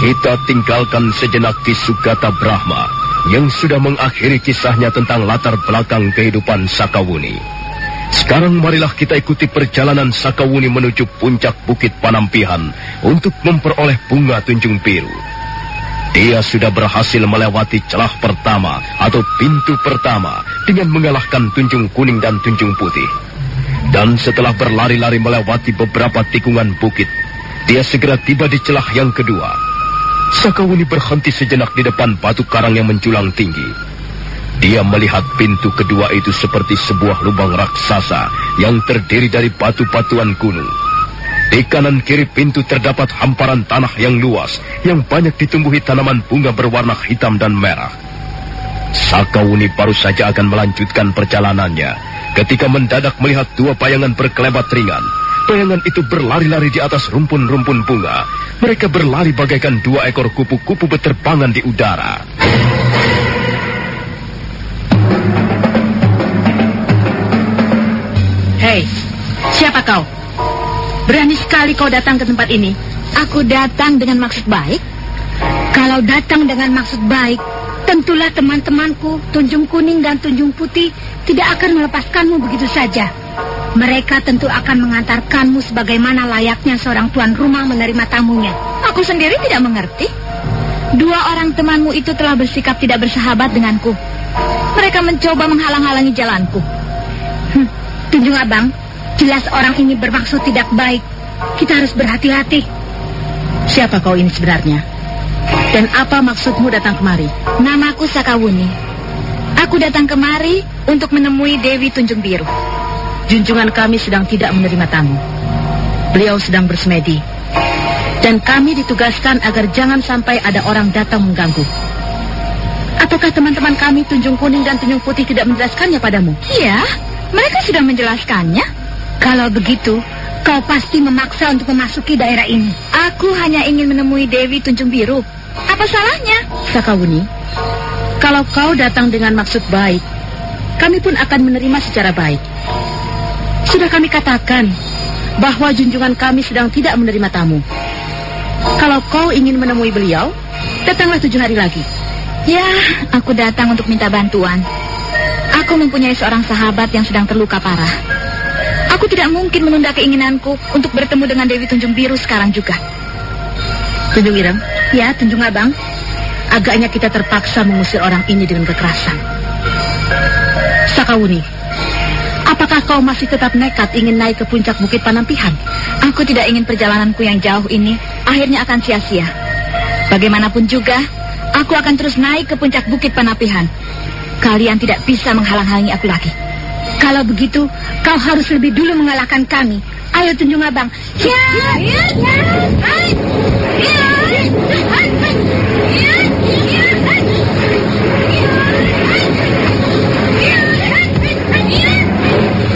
Kita tinggalkan sejenak Ki Sugata Brahma yang sudah mengakhiri kisahnya tentang latar belakang kehidupan Sakawuni. Sekarang marilah kita ikuti perjalanan Sakawuni menuju puncak Bukit Panampihan untuk memperoleh bunga tunjung biru. Dia sudah berhasil melewati celah pertama atau pintu pertama dengan mengalahkan tunjung kuning dan tunjung putih. Dan setelah berlari-lari melewati beberapa tikungan bukit, dia segera tiba di celah yang kedua. Sakawuni berhenti sejenak di depan batu karang yang menjulang tinggi. Dia melihat pintu kedua itu seperti sebuah lubang raksasa yang terdiri dari batu-batuan gunung. Di kanan kiri pintu terdapat hamparan tanah yang luas yang banyak ditumbuhi tanaman bunga berwarna hitam dan merah. Sakawuni baru saja akan melanjutkan perjalanannya ketika mendadak melihat dua bayangan berkelebat ringan. Bayangan itu berlari-lari di atas rumpun-rumpun bunga. Mereka berlari bagaikan dua ekor kupu-kupu berterbangan di udara. Hei, siapa kau? Berani sekali kau datang ke tempat ini. Aku datang dengan maksud baik. Kalau datang dengan maksud baik, tentulah teman-temanku, Tunjung Kuning dan Tunjung Putih, tidak akan melepaskanmu begitu saja. Mereka tentu akan mengantarkanmu sebagaimana layaknya seorang tuan rumah menerima tamunya. Aku sendiri tidak mengerti. Dua orang temanmu itu telah bersikap tidak bersahabat denganku. Mereka mencoba menghalang-halangi jalanku. Tunjung Abang, jelas orang ini bermaksud tidak baik. Kita harus berhati-hati. Siapa kau ini sebenarnya? Dan apa maksudmu datang kemari? Namaku Sakawuni. Aku datang kemari untuk menemui Dewi Tunjung Biru. Junjungan kami sedang tidak menerima tamu. Beliau sedang bersemedi. Dan kami ditugaskan agar jangan sampai ada orang datang mengganggu. Ataukah teman-teman kami Tunjung Kuning dan Tunjung Putih tidak menjelaskannya padamu? Iya, mereka sudah menjelaskannya. Kalau begitu, kau pasti memaksa untuk memasuki daerah ini. Aku hanya ingin menemui Dewi Tunjung Biru. Apa salahnya? Sakawuni, kalau kau datang dengan maksud baik, kami pun akan menerima secara baik. Sudah kami katakan bahwa junjungan kami sedang tidak menerima tamu. Kalau kau ingin menemui beliau, datanglah 7 hari lagi. Ya, aku datang untuk minta bantuan. Aku mempunyai seorang sahabat yang sedang terluka parah. Aku tidak mungkin menunda keinginanku untuk bertemu dengan Dewi Tunjung Biru sekarang juga. Tunjung Ireng? Ya, Tunjung Abang. Agaknya kita terpaksa mengusir orang ini dengan kekerasan. Sakawuni, apakah kau masih tetap nekat ingin naik ke puncak Bukit Panampihan? Aku tidak ingin perjalananku yang jauh ini akhirnya akan sia-sia. Bagaimanapun juga, aku akan terus naik ke puncak Bukit Panampihan. Kalian tidak bisa menghalang-halangi aku lagi. Kalau begitu, kau harus lebih dulu mengalahkan kami. Ayo Tunjung Abang. Ya, ya, ya. Hai. Ya. Hai.